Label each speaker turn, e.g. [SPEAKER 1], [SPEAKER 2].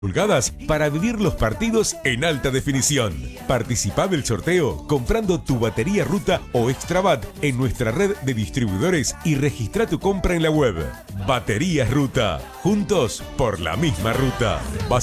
[SPEAKER 1] pulgadas para vivir los partidos en alta definición. Participa del sorteo comprando tu batería Ruta o Extrabat en nuestra red de distribuidores y registra tu compra en la web. Baterías Ruta, juntos por la misma ruta.